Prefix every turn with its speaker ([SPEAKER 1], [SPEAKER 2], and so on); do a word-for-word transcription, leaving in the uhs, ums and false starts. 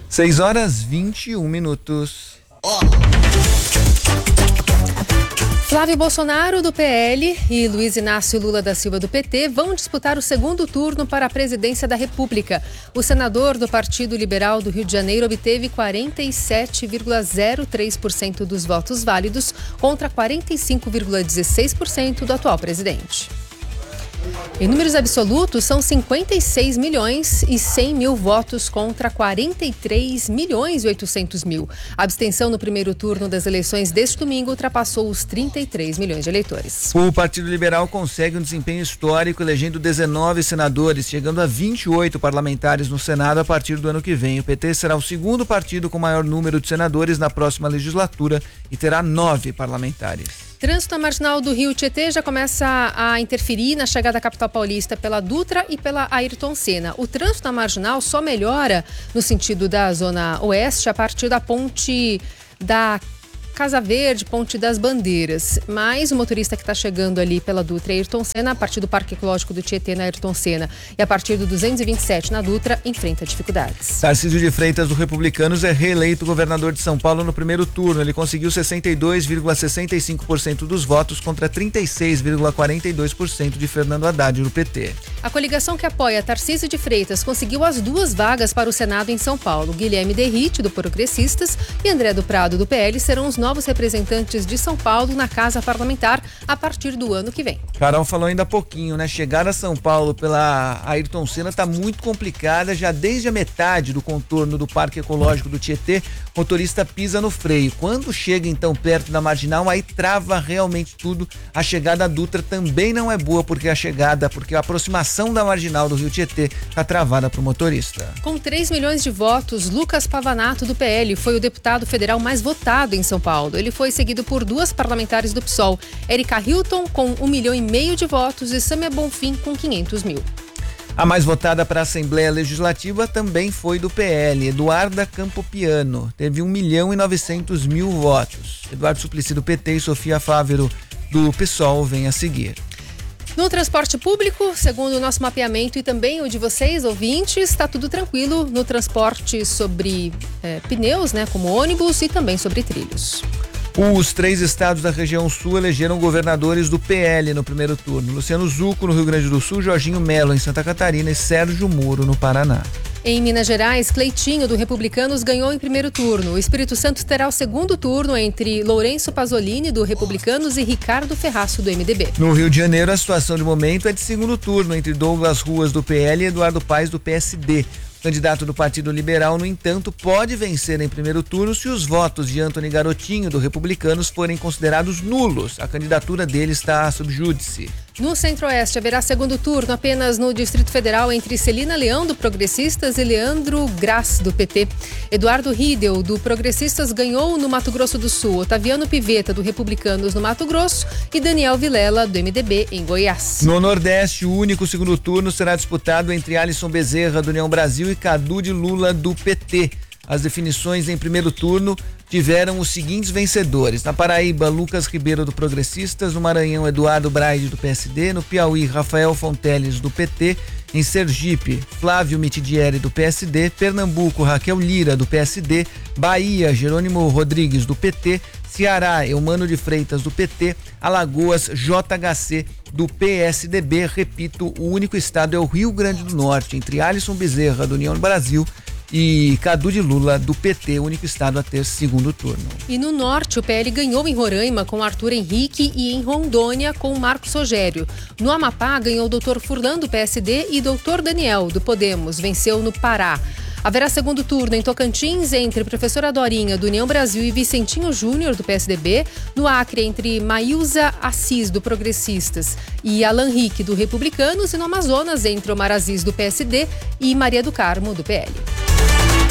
[SPEAKER 1] seis horas e vinte e um minutos.
[SPEAKER 2] Oh.
[SPEAKER 3] Flávio Bolsonaro, do P L, e Luiz Inácio Lula da Silva, do P T, vão disputar o segundo turno para a presidência da República. O senador do Partido Liberal do Rio de Janeiro obteve quarenta e sete vírgula zero três por cento dos votos válidos contra quarenta e cinco vírgula dezesseis por cento do atual presidente. Em números absolutos, são cinquenta e seis milhões e cem mil votos contra quarenta e três milhões e oitocentos mil. A abstenção no primeiro turno das eleições deste domingo ultrapassou os trinta e três milhões de eleitores.
[SPEAKER 1] O Partido Liberal consegue um desempenho histórico, elegendo dezenove senadores, chegando a vinte e oito parlamentares no Senado a partir do ano que vem. O P T será o segundo partido com maior número de senadores na próxima legislatura e terá nove parlamentares.
[SPEAKER 3] Trânsito na Marginal do Rio Tietê já começa a interferir na chegada à capital paulista pela Dutra e pela Ayrton Senna. O trânsito na Marginal só melhora no sentido da Zona Oeste a partir da ponte da Casa Verde, Ponte das Bandeiras. Mas o motorista que está chegando ali pela Dutra e Ayrton Senna, a partir do Parque Ecológico do Tietê na Ayrton Senna e a partir do duzentos e vinte e sete na Dutra, enfrenta dificuldades.
[SPEAKER 1] Tarcísio de Freitas, do Republicanos, é reeleito governador de São Paulo no primeiro turno. Ele conseguiu sessenta e dois vírgula sessenta e cinco por cento dos votos contra trinta e seis vírgula quarenta e dois por cento de Fernando Haddad, do P T.
[SPEAKER 3] A coligação que apoia Tarcísio de Freitas conseguiu as duas vagas para o Senado em São Paulo. Guilherme Derrite, do Progressistas, e André do Prado, do P L, serão os novos representantes de São Paulo na Casa Parlamentar a partir do ano que vem.
[SPEAKER 1] Carol falou ainda há pouquinho, né? Chegar a São Paulo pela Ayrton Senna está muito complicada. Já desde a metade do contorno do Parque Ecológico do Tietê, o motorista pisa no freio. Quando chega então perto da Marginal, aí trava realmente tudo. A chegada à Dutra também não é boa, porque a chegada, porque a aproximação da Marginal do Rio Tietê está travada para o motorista.
[SPEAKER 3] Com três milhões de votos, Lucas Pavanato, do P L, foi o deputado federal mais votado em São Paulo. Ele foi seguido por duas parlamentares do P SOL, Érica Hilton, com um milhão e meio de votos, e Sâmia Bonfim, com quinhentos mil.
[SPEAKER 1] A mais votada para a Assembleia Legislativa também foi do P L, Eduarda Campopiano. Teve um milhão e novecentos mil votos. Eduardo Suplicy, do P T, e Sofia Fávero, do P SOL, vem a seguir.
[SPEAKER 3] No transporte público, segundo o nosso mapeamento e também o de vocês, ouvintes, está tudo tranquilo no transporte sobre é, pneus, né, como ônibus, e também sobre trilhos.
[SPEAKER 1] Os três estados da região sul elegeram governadores do P L no primeiro turno. Luciano Zucco, no Rio Grande do Sul, Jorginho Melo, em Santa Catarina, e Sérgio Moro, no Paraná.
[SPEAKER 3] Em Minas Gerais, Cleitinho, do Republicanos, ganhou em primeiro turno. O Espírito Santo terá o segundo turno entre Lourenço Pasolini, do Republicanos, e Ricardo Ferraço, do M D B.
[SPEAKER 1] No Rio de Janeiro, a situação de momento é de segundo turno entre Douglas Ruas, do P L, e Eduardo Paes, do P S D. O candidato do Partido Liberal, no entanto, pode vencer em primeiro turno se os votos de Antony Garotinho, do Republicanos, forem considerados nulos. A candidatura dele está sob júdice.
[SPEAKER 3] No Centro-Oeste, haverá segundo turno apenas no Distrito Federal entre Celina Leão, do Progressistas, e Leandro Graz, do P T. Eduardo Riedel, do Progressistas, ganhou no Mato Grosso do Sul. Otaviano Pivetta, do Republicanos, no Mato Grosso, e Daniel Vilela, do M D B, em Goiás.
[SPEAKER 1] No Nordeste, o único segundo turno será disputado entre Alisson Bezerra, do União Brasil, e Cadu de Lula, do P T. As definições em primeiro turno tiveram os seguintes vencedores: na Paraíba, Lucas Ribeiro, do Progressistas; no Maranhão, Eduardo Braide, do P S D; no Piauí, Rafael Fonteles, do P T; em Sergipe, Flávio Mitidieri, do P S D; Pernambuco, Raquel Lira, do P S D; Bahia, Jerônimo Rodrigues, do P T; Ceará, Eumano de Freitas, do P T; Alagoas, J H C, do P S D B. Repito, o único estado é o Rio Grande do Norte, entre Alisson Bezerra, do União Brasil, e Cadu de Lula, do P T, o único estado a ter segundo turno.
[SPEAKER 3] E no Norte, o P L ganhou em Roraima com Arthur Henrique e em Rondônia com Marcos Rogério. No Amapá, ganhou o doutor Furlan, do P S D, e doutor Daniel, do Podemos, venceu no Pará. Haverá segundo turno em Tocantins entre professora Dorinha, do União Brasil, e Vicentinho Júnior, do P S D B. No Acre, entre Maílza Assis, do Progressistas, e Alan Rick, do Republicanos. E no Amazonas, entre Omar Aziz, do P S D, e Maria do Carmo, do P L.